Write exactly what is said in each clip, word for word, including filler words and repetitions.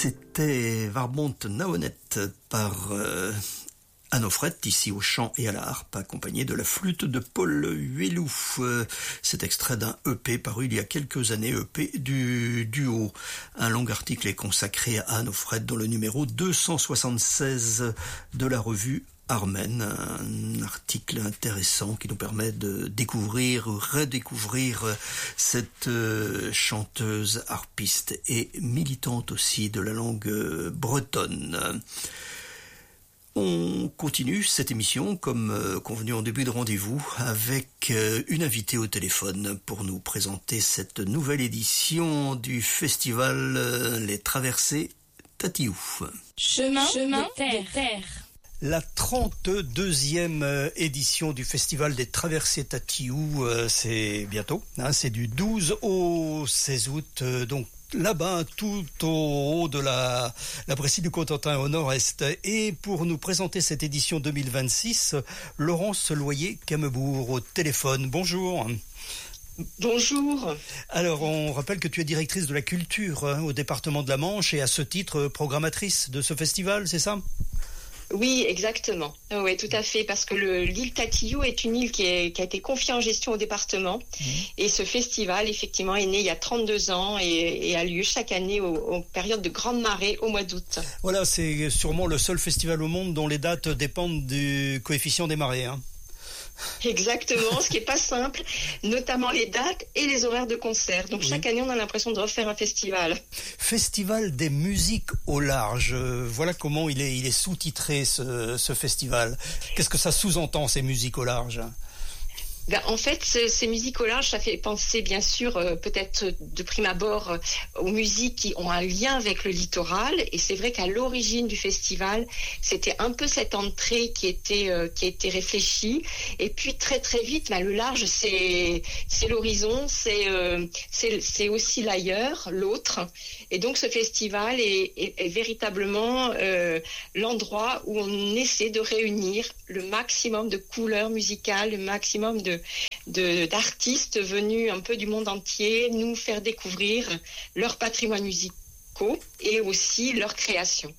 C'était Warmont Naonet par euh, Anne Offrette, ici au chant et à la harpe, accompagné de la flûte de Paul Huelou. Euh, cet extrait d'un E P paru il y a quelques années, E P du duo. Un long article est consacré à Anne Offrette dans le numéro deux cent soixante-seize de la revue Armen, un article intéressant qui nous permet de découvrir ou redécouvrir cette chanteuse, harpiste et militante aussi de la langue bretonne. On continue cette émission comme convenu en début de rendez-vous avec une invitée au téléphone pour nous présenter cette nouvelle édition du festival Les Traversées Tatiou. Chemin, Chemin de terre. De terre. La trente-deuxième édition du Festival des Traversées Tatiou, c'est bientôt, hein, c'est du douze au seize août, donc là-bas, tout au haut de la, la Brécie du Cotentin au nord-est. Et pour nous présenter cette édition deux mille vingt-six, Laurence Loyer-Camebourg au téléphone. Bonjour. Bonjour. Alors, on rappelle que tu es directrice de la culture hein, au département de la Manche et à ce titre programmatrice de ce festival, c'est ça ? Oui, exactement. Oui, tout à fait, parce que le, l'île Tatiou est une île qui, est, qui a été confiée en gestion au département. Mmh. Et ce festival, effectivement, est né il y a trente-deux ans et, et a lieu chaque année aux, aux périodes de grande marée au mois d'août. Voilà, c'est sûrement le seul festival au monde dont les dates dépendent du coefficient des marées, hein. Exactement, ce qui n'est pas simple, notamment les dates et les horaires de concert. Donc oui. Chaque année, on a l'impression de refaire un festival. Festival des musiques au large. Voilà comment il est, il est sous-titré, ce, ce festival. Qu'est-ce que ça sous-entend, ces musiques au large ? Ben, en fait, ce, ces musiques au large, ça fait penser bien sûr euh, peut-être de prime abord euh, aux musiques qui ont un lien avec le littoral. Et c'est vrai qu'à l'origine du festival, c'était un peu cette entrée qui était euh, qui a été réfléchie. Et puis très très vite, ben, le large, c'est c'est l'horizon, c'est euh, c'est c'est aussi l'ailleurs, l'autre. Et donc ce festival est, est, est véritablement euh, l'endroit où on essaie de réunir le maximum de couleurs musicales, le maximum de De, d'artistes venus un peu du monde entier nous faire découvrir leur patrimoine musicaux et aussi leur création.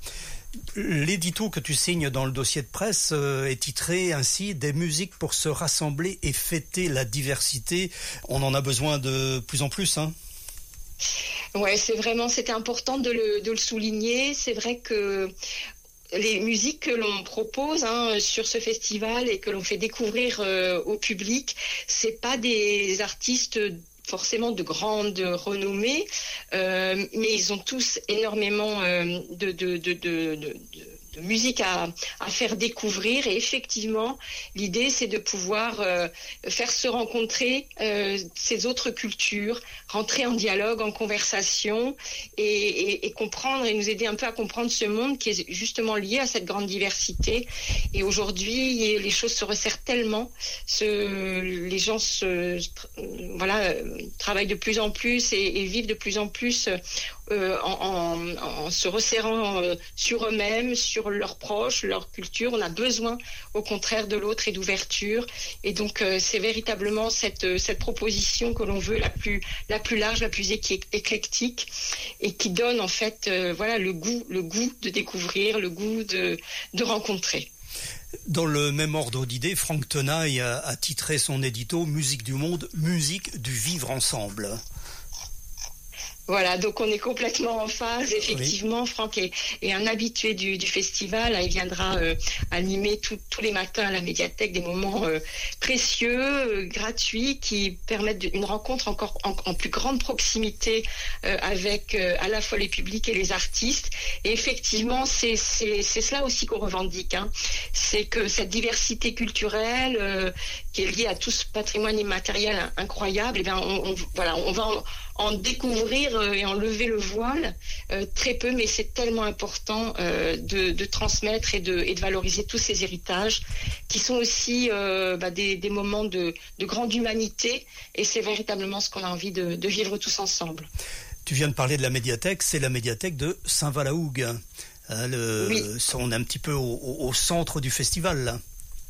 L'édito que tu signes dans le dossier de presse euh, est titré ainsi « Des musiques pour se rassembler et fêter la diversité ». On en a besoin de plus en plus, hein ? Ouais, c'est vraiment, c'était important de le, de le souligner. C'est vrai que les musiques que l'on propose hein, sur ce festival et que l'on fait découvrir euh, au public, c'est pas des artistes forcément de grande renommée, euh, mais ils ont tous énormément euh, de, de, de, de, de, de musique à, à faire découvrir. Et effectivement, l'idée, c'est de pouvoir euh, faire se rencontrer euh, ces autres cultures, rentrer en dialogue, en conversation et, et, et comprendre et nous aider un peu à comprendre ce monde qui est justement lié à cette grande diversité. Et aujourd'hui, les choses se resserrent tellement, ce, les gens se, voilà, travaillent de plus en plus et, et vivent de plus en plus euh, en, en, en se resserrant euh, sur eux-mêmes, sur leurs proches, leur culture. On a besoin au contraire de l'autre et d'ouverture. Et donc euh, c'est véritablement cette, cette proposition que l'on veut la plus, la plus large, la plus éclectique et qui donne en fait euh, voilà, le goût, le goût de découvrir, le goût de, de rencontrer. Dans le même ordre d'idées, Franck Tenaille a, a titré son édito « Musique du monde, musique du vivre ensemble ». Voilà, donc on est complètement en phase. Effectivement, oui. Franck est, est un habitué du, du festival. Il viendra euh, animer tout, tous les matins à la médiathèque des moments euh, précieux, euh, gratuits, qui permettent de, une rencontre encore en, en plus grande proximité euh, avec euh, à la fois les publics et les artistes. Et effectivement, c'est, c'est, c'est cela aussi qu'on revendique. Hein. C'est que cette diversité culturelle euh, qui est liée à tout ce patrimoine immatériel incroyable, et bien on, on, voilà, on va en, en découvrir et en lever le voile euh, très peu, mais c'est tellement important euh, de, de transmettre et de, et de valoriser tous ces héritages qui sont aussi euh, bah, des, des moments de, de grande humanité, et c'est véritablement ce qu'on a envie de, de vivre tous ensemble. Tu viens de parler de la médiathèque, c'est la médiathèque de Saint-Valahougue. Hein, le, oui. On est un petit peu au, au centre du festival là.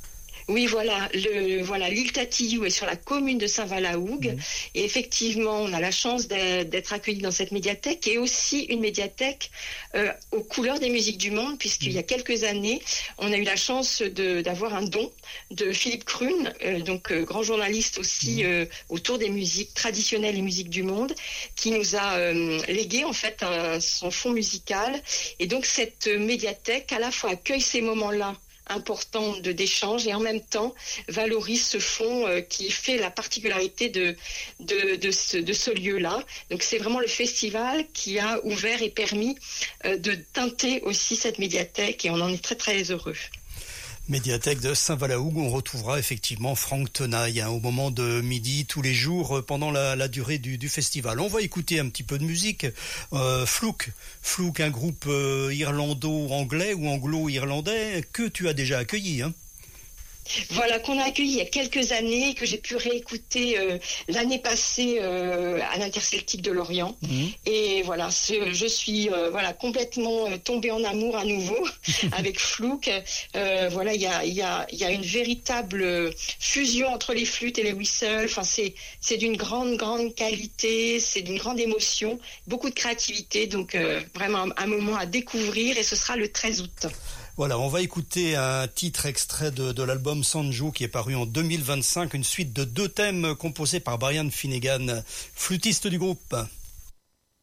Oui, voilà, le, voilà, l'île Tatillou est sur la commune de Saint-Valahougue. Mmh. Et effectivement, on a la chance d'être accueillis dans cette médiathèque, et aussi une médiathèque euh, aux couleurs des musiques du monde, puisqu'il mmh. y a quelques années, on a eu la chance d'avoir un don de Philippe Crune, euh, donc euh, grand journaliste aussi mmh. euh, autour des musiques traditionnelles et musiques du monde, qui nous a euh, légué en fait un, son fonds musical. Et donc cette médiathèque à la fois accueille ces moments-là important de d'échange, et en même temps valorise ce fonds euh, qui fait la particularité de, de, de ce, de ce lieu-là. Donc c'est vraiment le festival qui a ouvert et permis euh, de teinter aussi cette médiathèque, et on en est très très heureux. Médiathèque de Saint-Valahougue, on retrouvera effectivement Franck Tenaille hein, au moment de midi tous les jours pendant la, la durée du, du festival. On va écouter un petit peu de musique. Euh, Flouk, Flouk, un groupe euh, irlando-anglais ou anglo-irlandais que tu as déjà accueilli, hein. Voilà, qu'on a accueilli il y a quelques années, que j'ai pu réécouter euh, l'année passée euh, à l'Interceltique de Lorient. Mmh. Et voilà, je suis euh, voilà complètement euh, tombée en amour à nouveau avec Flouk. Euh, voilà, il y a, y, a, y a une véritable fusion entre les flûtes et les whistles. Enfin, c'est c'est d'une grande, grande qualité, c'est d'une grande émotion, beaucoup de créativité. Donc, euh, vraiment un, un moment à découvrir, et ce sera le treize août. Voilà, on va écouter un titre extrait de, de l'album Sanju qui est paru en deux mille vingt-cinq, une suite de deux thèmes composés par Brian Finnegan, flûtiste du groupe.